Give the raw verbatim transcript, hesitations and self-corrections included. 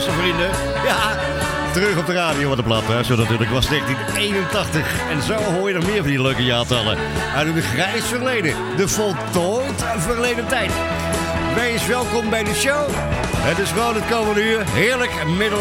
beste vrienden. Ja, terug op de radio wat de plaat. Zo natuurlijk was negentien eenentachtig. En zo hoor je nog meer van die leuke jaartallen. Uit het grijs verleden. De voltooid verleden tijd. Wees welkom bij de show. Het is gewoon het komende uur. Heerlijk middel.